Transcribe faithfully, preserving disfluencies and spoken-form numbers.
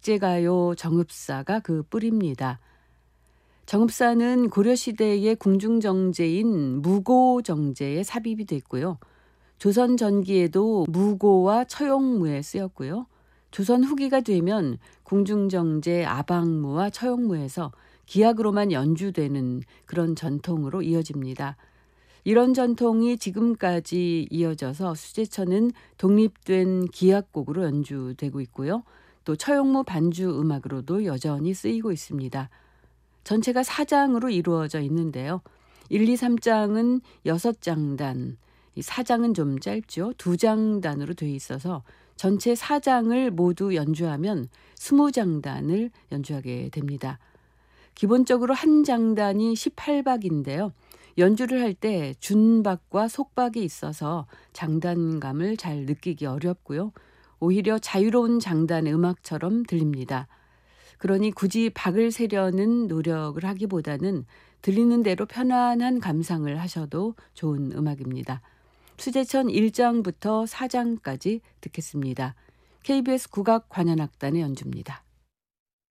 백제가요 정읍사가 그 뿌리입니다. 정읍사는 고려시대의 궁중정제인 무고정제에 삽입이 됐고요. 조선 전기에도 무고와 처용무에 쓰였고요. 조선 후기가 되면 궁중정제 아방무와 처용무에서 기악으로만 연주되는 그런 전통으로 이어집니다. 이런 전통이 지금까지 이어져서 수제처는 독립된 기악곡으로 연주되고 있고요. 또 처용무 반주 음악으로도 여전히 쓰이고 있습니다. 전체가 사 장으로 이루어져 있는데요. 일, 이, 삼 장은 여섯 장단, 사 장은 좀 짧죠. 두 장단으로 되어 있어서 전체 사 장을 모두 연주하면 이십 장단을 연주하게 됩니다. 기본적으로 한 장단이 십팔 박인데요. 연주를 할 때 준박과 속박이 있어서 장단감을 잘 느끼기 어렵고요. 오히려 자유로운 장단의 음악처럼 들립니다. 그러니 굳이 박을 세려는 노력을 하기보다는 들리는 대로 편안한 감상을 하셔도 좋은 음악입니다. 수제천 일 장부터 사 장까지 듣겠습니다. 케이비에스 국악관현악단의 연주입니다.